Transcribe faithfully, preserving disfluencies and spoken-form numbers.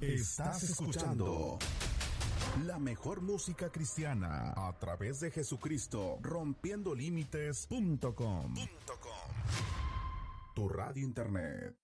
Estás escuchando la mejor música cristiana a través de Jesucristo, rompiendo límites punto com. Tu radio internet.